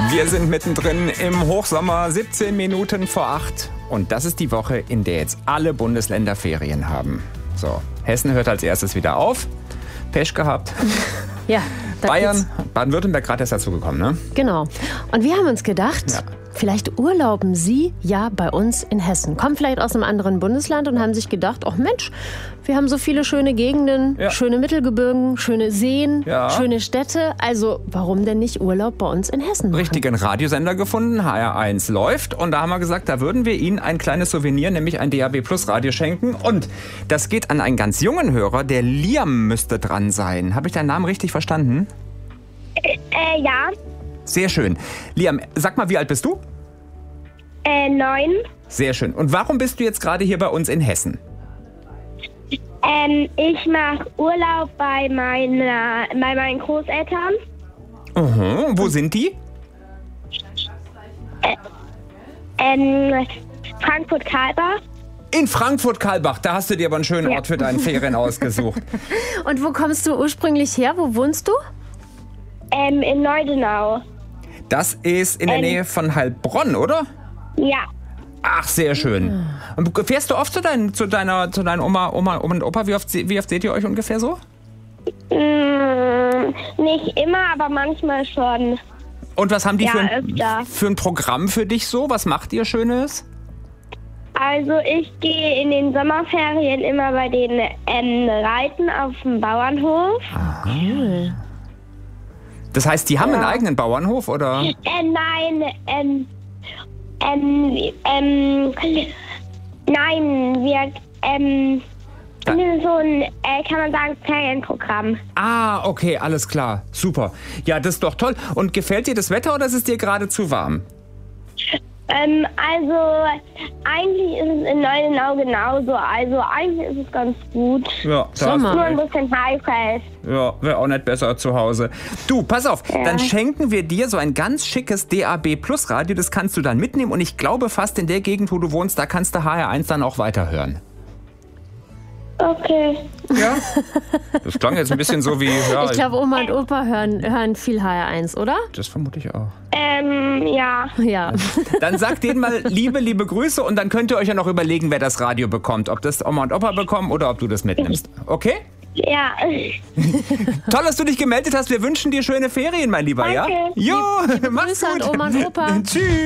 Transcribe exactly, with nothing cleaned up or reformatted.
Wir sind mittendrin im Hochsommer, siebzehn Minuten vor acht. Und das ist die Woche, in der jetzt alle Bundesländer Ferien haben. So, Hessen hört als erstes wieder auf. Pech gehabt. Ja. Bayern, Baden-Württemberg gerade erst dazu gekommen, ne? Genau. Und wir haben uns gedacht, ja. vielleicht urlauben Sie ja bei uns in Hessen. Kommen vielleicht aus einem anderen Bundesland und haben sich gedacht, ach Mensch, wir haben so viele schöne Gegenden, ja. schöne Mittelgebirgen, schöne Seen, ja. schöne Städte. Also warum denn nicht Urlaub bei uns in Hessen machen? Richtigen Radiosender gefunden, H R eins läuft. Und da haben wir gesagt, da würden wir Ihnen ein kleines Souvenir, nämlich ein D A B Plus Radio schenken. Und das geht an einen ganz jungen Hörer, der Liam müsste dran sein. Habe ich deinen Namen richtig verstanden? Äh, ja. Sehr schön. Liam, sag mal, wie alt bist du? Äh, neun. Sehr schön. Und warum bist du jetzt gerade hier bei uns in Hessen? Ähm, ich mache Urlaub bei, meiner, bei meinen Großeltern. Uh-huh. Wo sind die? Äh, ähm, Frankfurt-Karlbach. In Frankfurt-Karlbach, da hast du dir aber einen schönen ja. Ort für deine Ferien ausgesucht. Und wo kommst du ursprünglich her? Wo wohnst du? Ähm, in Neudenau. Das ist in der ähm, Nähe von Heilbronn, oder? Ja. Ach, sehr schön. Und fährst du oft zu, dein, zu deiner zu deinen Oma, Oma, Oma und Opa? Wie oft, wie oft seht ihr euch ungefähr so? Mm, nicht immer, aber manchmal schon. Und was haben die ja, für, ein, für ein Programm für dich so? Was macht ihr Schönes? Also ich gehe in den Sommerferien immer bei den ähm, Reiten auf dem Bauernhof. Ah, cool. Das heißt, die haben ja. einen eigenen Bauernhof, oder? Äh, nein, ähm, ähm, ähm, nein, wir, ähm, da. so ein, äh, kann man sagen, Ferienprogramm. Ah, okay, alles klar, super. Ja, das ist doch toll. Und gefällt dir das Wetter oder ist es dir gerade zu warm? Ähm, also, eigentlich ist es in Neudenau genauso. Also, eigentlich ist es ganz gut. Ja, das ist nur ein bisschen heiß. Ja, wäre auch nicht besser zu Hause. Du, pass auf, ja. dann schenken wir dir so ein ganz schickes D A B Plus Radio. Das kannst du dann mitnehmen. Und ich glaube, fast in der Gegend, wo du wohnst, da kannst du H R eins dann auch weiterhören. Okay. Ja? Das klang jetzt ein bisschen so wie... Ja, ich glaube, Oma und Opa hören, hören viel H R eins, oder? Das vermute ich auch. Ähm, ja. ja. Dann sagt denen mal liebe, liebe Grüße und dann könnt ihr euch ja noch überlegen, wer das Radio bekommt. Ob das Oma und Opa bekommen oder ob du das mitnimmst. Okay? Ja. Toll, dass du dich gemeldet hast. Wir wünschen dir schöne Ferien, mein Lieber. Danke. Ja? Jo, liebe mach's Grüße gut. an Oma und Opa. Tschüss.